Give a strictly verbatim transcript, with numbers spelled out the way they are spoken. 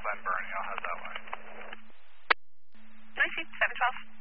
Glen Burnie. I'll head that way. I see, seven twelve.